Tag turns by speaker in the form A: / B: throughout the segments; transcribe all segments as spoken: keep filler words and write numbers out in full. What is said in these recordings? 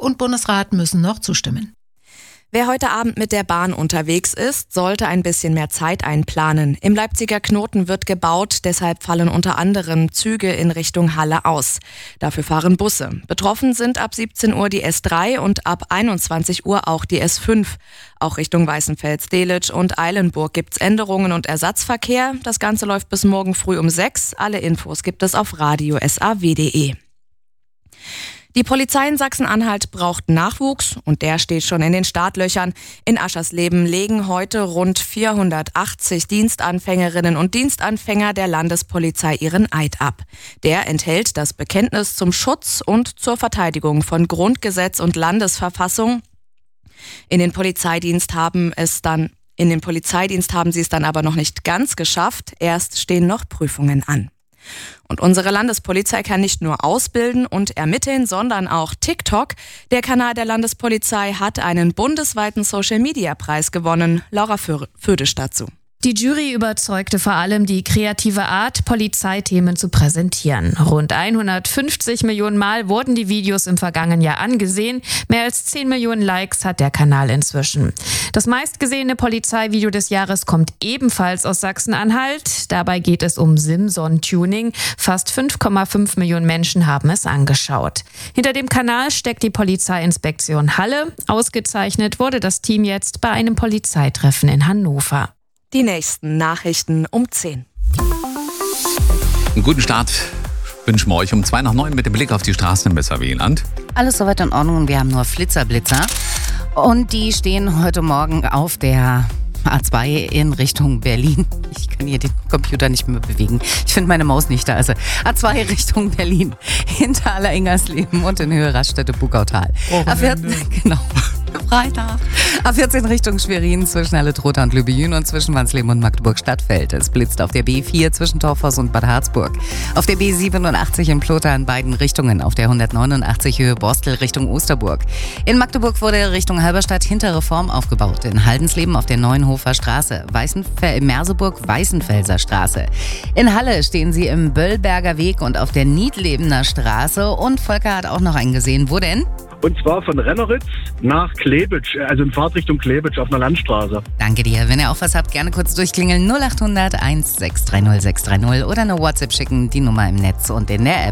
A: und Bundesrat müssen noch zustimmen.
B: Wer heute Abend mit der Bahn unterwegs ist, sollte ein bisschen mehr Zeit einplanen. Im Leipziger Knoten wird gebaut, deshalb fallen unter anderem Züge in Richtung Halle aus. Dafür fahren Busse. Betroffen sind ab siebzehn Uhr die S drei und ab einundzwanzig Uhr auch die S fünf. Auch Richtung Weißenfels-Delitzsch und Eilenburg gibt's Änderungen und Ersatzverkehr. Das Ganze läuft bis morgen früh um sechs. Alle Infos gibt es auf radio s a w punkt d e. Die Polizei in Sachsen-Anhalt braucht Nachwuchs und der steht schon in den Startlöchern. In Aschersleben legen heute rund vierhundertachtzig Dienstanfängerinnen und Dienstanfänger der Landespolizei ihren Eid ab. Der enthält das Bekenntnis zum Schutz und zur Verteidigung von Grundgesetz und Landesverfassung. In den Polizeidienst haben es dann, in den Polizeidienst haben sie es dann aber noch nicht ganz geschafft. Erst stehen noch Prüfungen an. Und unsere Landespolizei kann nicht nur ausbilden und ermitteln, sondern auch TikTok. Der Kanal der Landespolizei hat einen bundesweiten Social-Media-Preis gewonnen. Laura Födisch dazu.
C: Die Jury überzeugte vor allem die kreative Art, Polizeithemen zu präsentieren. Rund hundertfünfzig Millionen Mal wurden die Videos im vergangenen Jahr angesehen. Mehr als zehn Millionen Likes hat der Kanal inzwischen. Das meistgesehene Polizeivideo des Jahres kommt ebenfalls aus Sachsen-Anhalt. Dabei geht es um Simson-Tuning. Fast fünf Komma fünf Millionen Menschen haben es angeschaut. Hinter dem Kanal steckt die Polizeiinspektion Halle. Ausgezeichnet wurde das Team jetzt bei einem Polizeitreffen in Hannover.
B: Die nächsten Nachrichten um zehn.
D: Einen guten Start wünschen wir euch um zwei nach neun mit dem Blick auf die Straßen im S A W-Land.
E: Alles soweit in Ordnung und wir haben nur Flitzerblitzer. Und die stehen heute Morgen auf der A zwei in Richtung Berlin. Ich kann hier den Computer nicht mehr bewegen. Ich finde meine Maus nicht da. Also A zwei Richtung Berlin. Hinter Aller-Ingersleben und in Höhe Raststätte-Bugautal. A vierzehn, genau. Freitag. A vierzehn Richtung Schwerin zwischen Halle-Trotha und Lübejün und zwischen Wansleben und Magdeburg-Stadtfeld. Es blitzt auf der B vier zwischen Torfhaus und Bad Harzburg. Auf der B siebenundachtzig in Plotha in beiden Richtungen. Auf der hundertneunundachtzig Höhe Borstel Richtung Osterburg. In Magdeburg wurde Richtung Halberstadt hintere Form aufgebaut. In Haldensleben auf der Neuenhofer Straße. Weißenfel- Merseburg Weißenfelser Straße. In Halle stehen sie im Böllberger Weg und auf der Niedlebener Straße. Und Volker hat auch noch einen gesehen. Wo denn?
F: Und zwar von Renneritz nach Klebitsch, also in Fahrtrichtung Klebitsch auf einer Landstraße.
E: Danke dir. Wenn ihr auch was habt, gerne kurz durchklingeln. null acht hundert eins sechs drei null sechs drei null oder eine WhatsApp schicken. Die Nummer im Netz und in der App.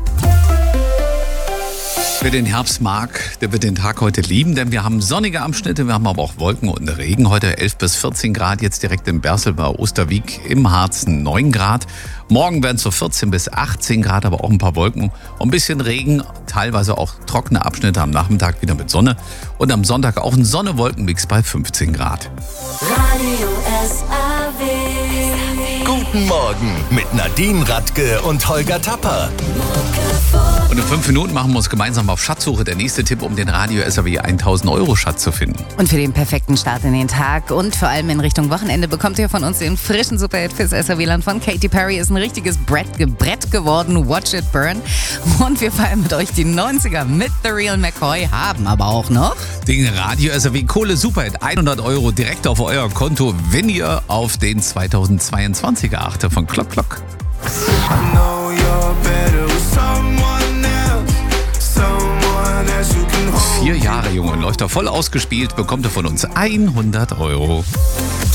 D: Wer den Herbst mag, der wird den Tag heute lieben, denn wir haben sonnige Abschnitte, wir haben aber auch Wolken und Regen. Heute elf bis vierzehn Grad, jetzt direkt in Bersel bei Osterwieck im Harzen neun Grad. Morgen werden es so vierzehn bis achtzehn Grad, aber auch ein paar Wolken und ein bisschen Regen, teilweise auch trockene Abschnitte am Nachmittag wieder mit Sonne. Und am Sonntag auch ein Sonne-Wolken-Mix bei fünfzehn Grad.
G: Radio S A W.
H: Guten Morgen mit Nadine Radke und Holger Tapper.
D: Und in fünf Minuten machen wir uns gemeinsam auf Schatzsuche. Der nächste Tipp, um den Radio S A W tausend Euro Schatz zu finden.
E: Und für den perfekten Start in den Tag und vor allem in Richtung Wochenende bekommt ihr von uns den frischen Superhit fürs S A W-Land von Katy Perry. Ist ein richtiges Brett, Brett geworden. Watch it burn. Und wir feiern mit euch die neunziger mit The Real McCoy, haben aber auch noch
D: den Radio S A W Kohle Superhit hundert Euro direkt auf euer Konto, wenn ihr auf den zweitausendzweiundzwanziger achtet von Klock Klock. Vier Jahre jung und läuft er voll ausgespielt, bekommt er von uns hundert Euro.